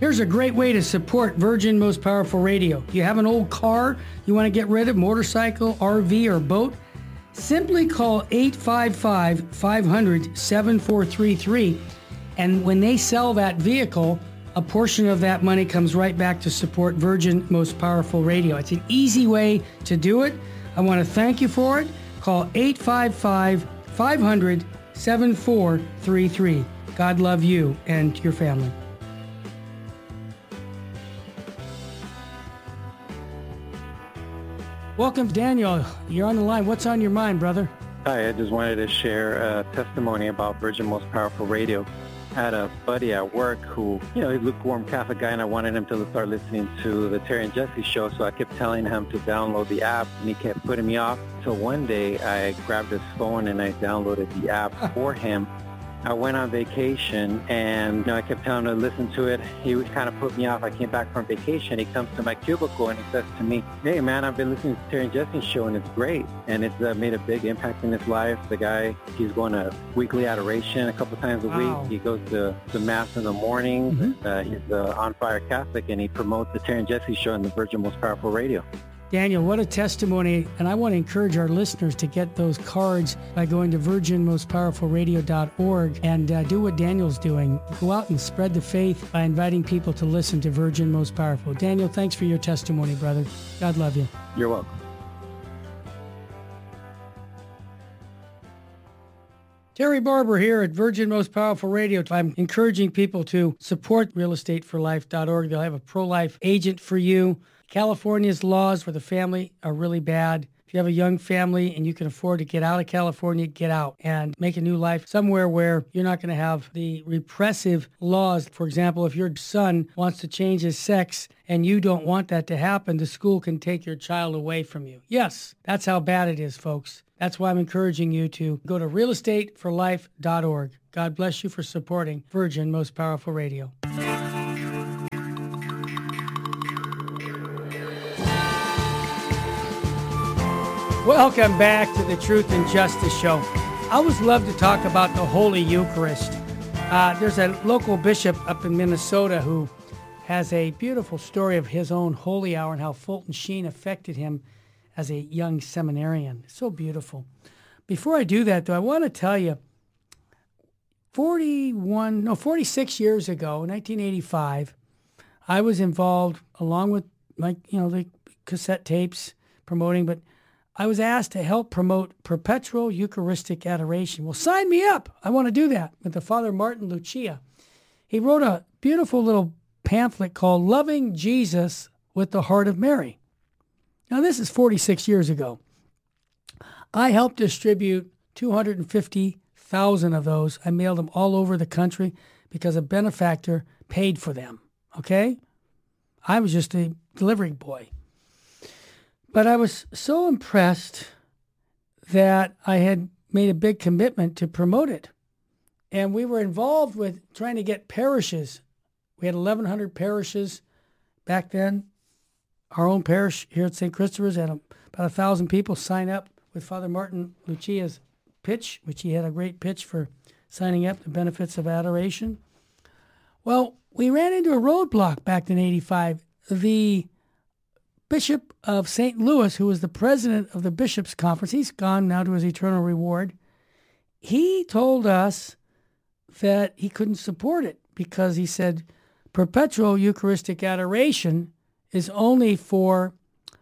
Here's a great way to support Virgin Most Powerful Radio. You have an old car you want to get rid of, motorcycle, RV, or boat? Simply call 855-500-7433, and when they sell that vehicle, a portion of that money comes right back to support Virgin Most Powerful Radio. It's an easy way to do it. I want to thank you for it. Call 855-500-7433. God love you and your family. Welcome, Daniel. You're on the line. What's on your mind, brother? Hi, I just wanted to share a testimony about Virgin Most Powerful Radio. I had a buddy at work who, he's a lukewarm Catholic guy, and I wanted him to start listening to the Terry and Jesse show, so I kept telling him to download the app, and he kept putting me off. So one day, I grabbed his phone and I downloaded the app for him. I went on vacation, and I kept telling him to listen to it. He would kind of put me off. I came back from vacation. He comes to my cubicle, and he says to me, "Hey, man, I've been listening to Terry and Jesse's show, and it's great." And it's made a big impact in his life. The guy, he's going to weekly adoration a couple times a week. He goes to Mass in the morning. He's an on-fire Catholic, and he promotes the Terry and Jesse show on the Virgin Most Powerful Radio. Daniel, what a testimony. And I want to encourage our listeners to get those cards by going to virginmostpowerfulradio.org and do what Daniel's doing. Go out and spread the faith by inviting people to listen to Virgin Most Powerful. Daniel, thanks for your testimony, brother. God love you. You're welcome. Terry Barber here at Virgin Most Powerful Radio. I'm encouraging people to support realestateforlife.org. They'll have a pro-life agent for you. California's laws for the family are really bad. If you have a young family and you can afford to get out of California, get out and make a new life somewhere where you're not going to have the repressive laws. For example, if your son wants to change his sex and you don't want that to happen, the school can take your child away from you. Yes, that's how bad it is, folks. That's why I'm encouraging you to go to realestateforlife.org. God bless you for supporting Virgin Most Powerful Radio. Welcome back to the Truth and Justice Show. I always love to talk about the Holy Eucharist. There's a local bishop up in Minnesota who has a beautiful story of his own holy hour and how Fulton Sheen affected him as a young seminarian. So beautiful. Before I do that, though, I want to tell you, 46 years ago, 1985, I was involved along with the cassette tapes promoting, but I was asked to help promote perpetual Eucharistic adoration. Well, sign me up. I want to do that with the Father Martin Lucia. He wrote a beautiful little pamphlet called Loving Jesus with the Heart of Mary. Now, this is 46 years ago. I helped distribute 250,000 of those. I mailed them all over the country because a benefactor paid for them, okay? I was just a delivery boy. But I was so impressed that I had made a big commitment to promote it. And we were involved with trying to get parishes. We had 1,100 parishes back then. Our own parish here at St. Christopher's had about 1,000 people sign up with Father Martin Lucia's pitch, which he had a great pitch for signing up the benefits of adoration. Well, we ran into a roadblock back in 85. The Bishop of St. Louis, who was the president of the Bishops' Conference, he's gone now to his eternal reward, he told us that he couldn't support it because he said perpetual Eucharistic adoration is only for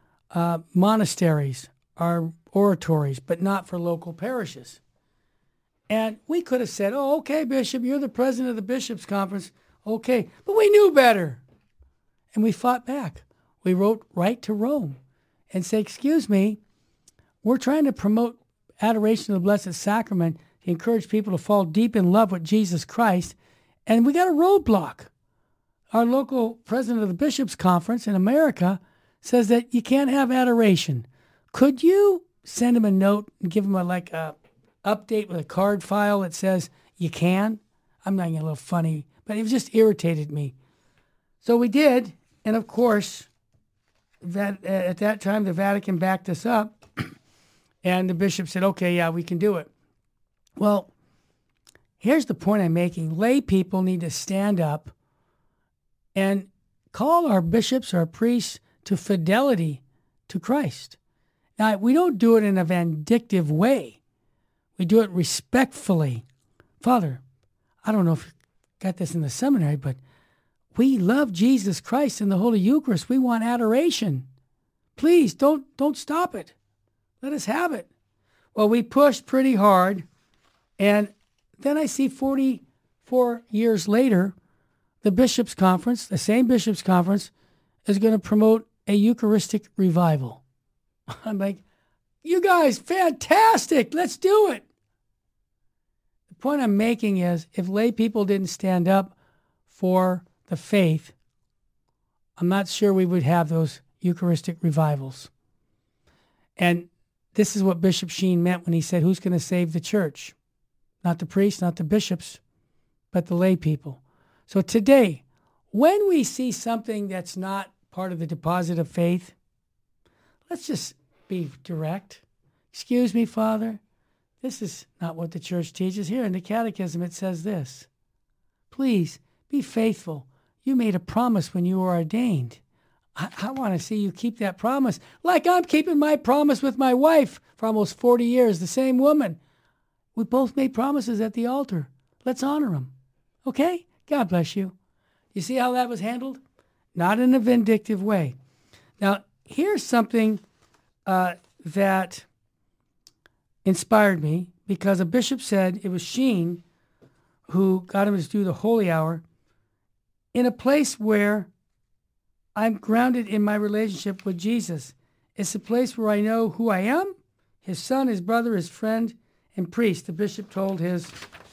monasteries or oratories, but not for local parishes. And we could have said, oh, okay, Bishop, you're the president of the Bishops' Conference. Okay, but we knew better. And we fought back. We wrote right to Rome and said, excuse me, we're trying to promote adoration of the Blessed Sacrament to encourage people to fall deep in love with Jesus Christ, and we got a roadblock. Our local president of the Bishops' Conference in America says that you can't have adoration. Could you send him a note and give him a update with a card file that says you can? I'm not getting a little funny, but it just irritated me. So we did, and of course, that at that time the Vatican backed us up, and the bishop said, okay, yeah, we can do it. Well, here's the point I'm making. Lay people need to stand up and call our bishops, our priests, to fidelity to Christ. Now, we don't do it in a vindictive way. We do it respectfully. Father, I don't know if you got this in the seminary, but we love Jesus Christ in the Holy Eucharist. We want adoration. Please, don't stop it. Let us have it. Well, we pushed pretty hard, and then I see 44 years later, the Bishops' Conference, the same Bishops' Conference, is going to promote a Eucharistic revival. I'm like, you guys, fantastic. Let's do it. The point I'm making is if lay people didn't stand up for the faith, I'm not sure we would have those Eucharistic revivals. And this is what Bishop Sheen meant when he said, who's going to save the church? Not the priests, not the bishops, but the lay people. So today, when we see something that's not part of the deposit of faith, let's just be direct. Excuse me, Father, this is not what the church teaches. Here in the Catechism, it says this. Please be faithful. You made a promise when you were ordained. I want to see you keep that promise, like I'm keeping my promise with my wife for almost 40 years, the same woman. We both made promises at the altar. Let's honor them. Okay? God bless you. You see how that was handled? Not in a vindictive way. Now, here's something that inspired me, because a bishop said it was Sheen who got him to do the holy hour in a place where I'm grounded in my relationship with Jesus. It's a place where I know who I am, his son, his brother, his friend, and priest, the bishop told his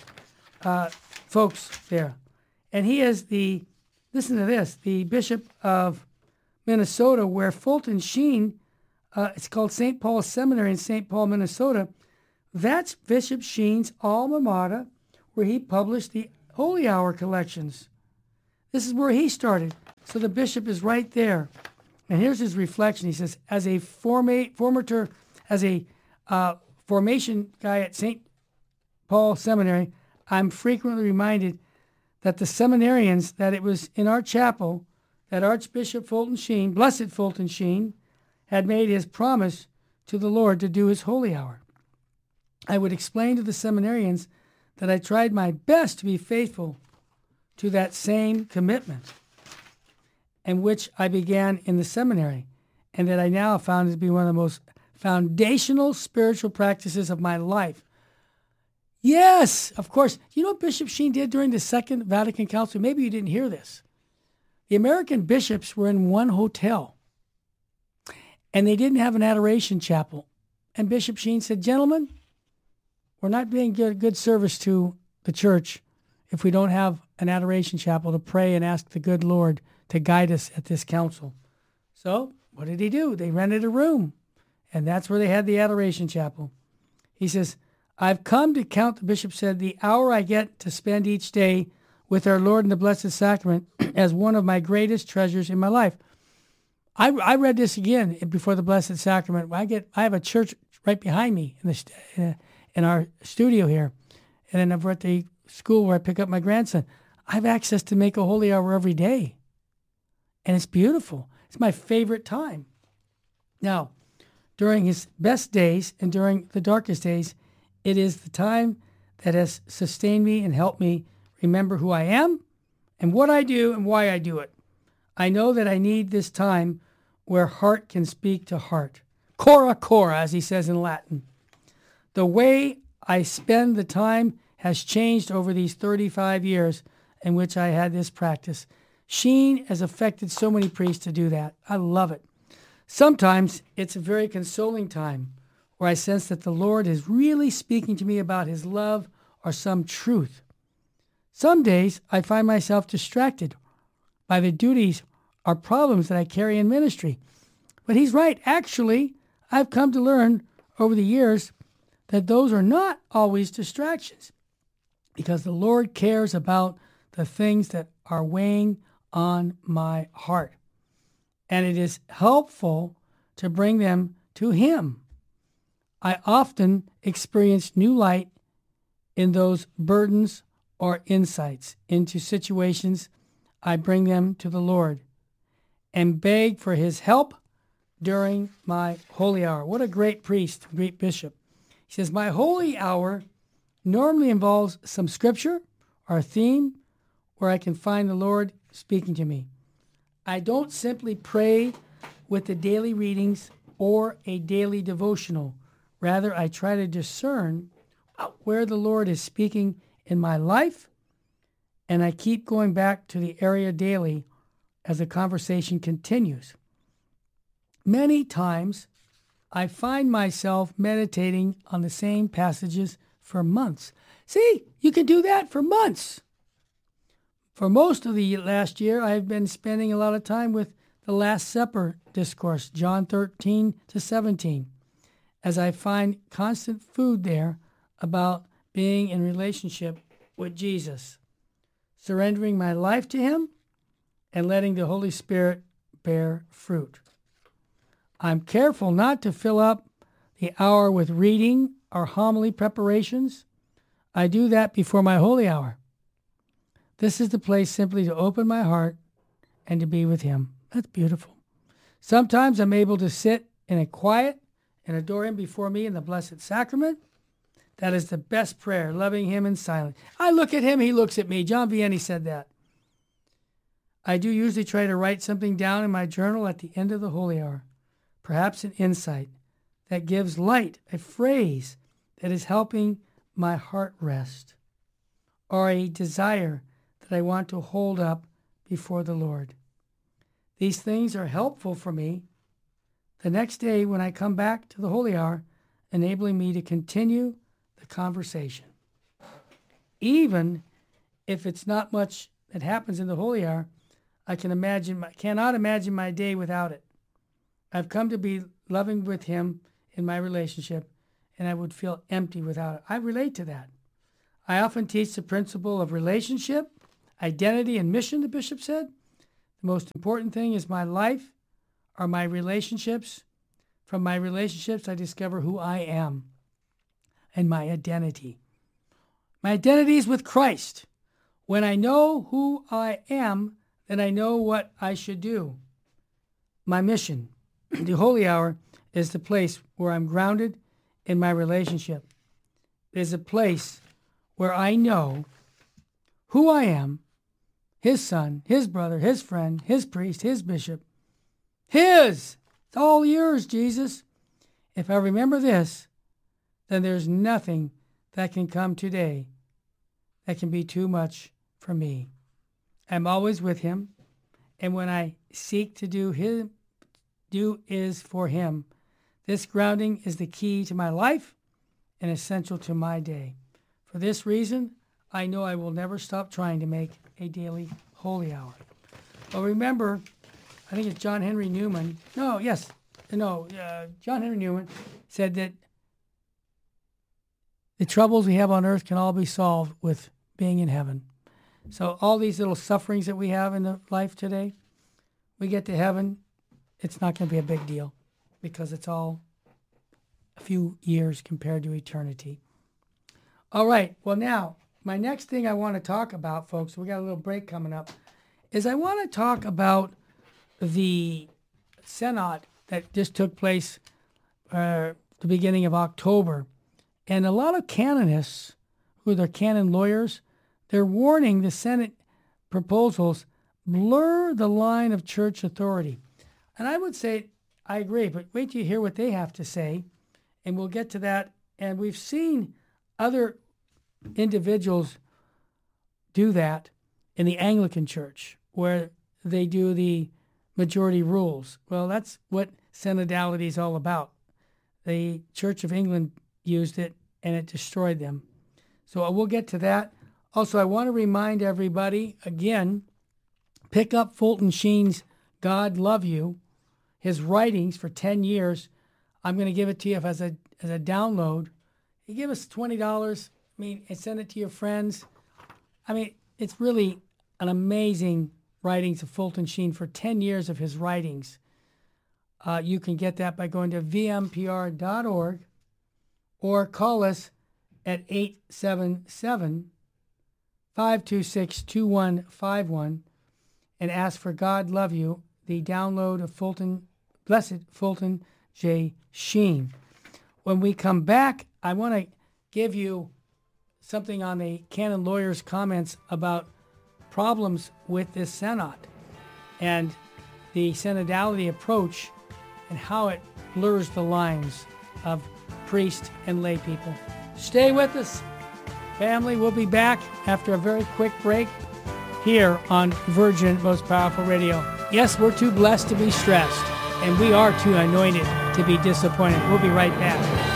folks there. And he is listen to this, the bishop of Minnesota, where Fulton Sheen, it's called St. Paul's Seminary in St. Paul, Minnesota. That's Bishop Sheen's alma mater, where he published the Holy Hour collections. This is where he started. So the bishop is right there. And here's his reflection. He says, as a formation guy at St. Paul Seminary, I'm frequently reminded that the seminarians, that it was in our chapel that Archbishop Fulton Sheen, Blessed Fulton Sheen, had made his promise to the Lord to do his holy hour. I would explain to the seminarians that I tried my best to be faithful to that same commitment, and which I began in the seminary, and that I now found to be one of the most foundational spiritual practices of my life. Yes, of course. You know what Bishop Sheen did during the Second Vatican Council? Maybe you didn't hear this. The American bishops were in one hotel, and they didn't have an adoration chapel. And Bishop Sheen said, gentlemen, we're not being good service to the church if we don't have an adoration chapel to pray and ask the good Lord to guide us at this council. So what did he do? They rented a room, and that's where they had the adoration chapel. He says, I've come to count, the bishop said, the hour I get to spend each day with our Lord in the Blessed Sacrament as one of my greatest treasures in my life. I read this again before the Blessed Sacrament. I have a church right behind me in our studio here, and then over at the school where I pick up my grandson. I have access to make a holy hour every day, and it's beautiful. It's my favorite time. Now, during his best days and during the darkest days, it is the time that has sustained me and helped me remember who I am and what I do and why I do it. I know that I need this time where heart can speak to heart. Cora cora, as he says in Latin. The way I spend the time has changed over these 35 years in which I had this practice. Sheen has affected so many priests to do that. I love it. Sometimes it's a very consoling time where I sense that the Lord is really speaking to me about his love or some truth. Some days I find myself distracted by the duties or problems that I carry in ministry. But he's right. Actually, I've come to learn over the years that those are not always distractions, because the Lord cares about the things that are weighing on my heart. And it is helpful to bring them to him. I often experience new light in those burdens or insights into situations I bring them to the Lord and beg for his help during my holy hour. What a great priest, great bishop. He says, my holy hour normally involves some scripture or a theme where I can find the Lord speaking to me. I don't simply pray with the daily readings or a daily devotional. Rather, I try to discern where the Lord is speaking in my life, and I keep going back to the area daily as the conversation continues. Many times, I find myself meditating on the same passages for months. See, you can do that for months. For most of the last year, I've been spending a lot of time with the Last Supper discourse, John 13 to 17, as I find constant food there about being in relationship with Jesus, surrendering my life to him, and letting the Holy Spirit bear fruit. I'm careful not to fill up the hour with reading or homily preparations. I do that before my holy hour. This is the place simply to open my heart and to be with him. That's beautiful. Sometimes I'm able to sit in a quiet and adore him before me in the Blessed Sacrament. That is the best prayer, loving him in silence. I look at him, he looks at me. John Vianney said that. I do usually try to write something down in my journal at the end of the holy hour, perhaps an insight that gives light, a phrase that is helping my heart rest, or a desire that I want to hold up before the Lord. These things are helpful for me the next day when I come back to the holy hour, enabling me to continue the conversation. Even if it's not much that happens in the holy hour, I cannot imagine my day without it. I've come to be loving with him in my relationship, and I would feel empty without it. I relate to that. I often teach the principle of relationship, identity, and mission, the bishop said. The most important thing is my life or my relationships. From my relationships, I discover who I am and my identity. My identity is with Christ. When I know who I am, then I know what I should do. My mission, the holy hour, is the place where I'm grounded in my relationship. It is a place where I know who I am, his son, his brother, his friend, his priest, his bishop. His! It's all yours, Jesus. If I remember this, then there's nothing that can come today that can be too much for me. I'm always with him, and when I seek to do is for him. This grounding is the key to my life and essential to my day. For this reason, I know I will never stop trying to make a daily holy hour. Well, remember, I think it's John Henry Newman. John Henry Newman said that the troubles we have on earth can all be solved with being in heaven. So all these little sufferings that we have in the life today, we get to heaven, it's not going to be a big deal because it's all a few years compared to eternity. All right. Well, now, my next thing I want to talk about, folks, we got a little break coming up, is I want to talk about the Synod that just took place the beginning of October. And a lot of canonists, who are canon lawyers, they're warning the Senate proposals blur the line of church authority. And I would say, I agree, but wait till you hear what they have to say, and we'll get to that. And we've seen other individuals do that in the Anglican Church, where they do the majority rules. Well, that's what synodality is all about. The Church of England used it, and it destroyed them. So we'll get to that. Also, I want to remind everybody, again, pick up Fulton Sheen's God Love You, his writings for 10 years. I'm going to give it to you as a download. You give us $20, and send it to your friends. It's really an amazing writings of Fulton Sheen for 10 years of his writings. You can get that by going to vmpr.org or call us at 877-526-2151. and ask for God Love You, the download of Blessed Fulton J. Sheen. When we come back, I want to give you something on the canon lawyer's comments about problems with this synod and the synodality approach and how it blurs the lines of priest and lay people. Stay with us, family. We'll be back after a very quick break here on Virgin Most Powerful Radio. Yes, we're too blessed to be stressed, and we are too anointed to be disappointed. We'll be right back.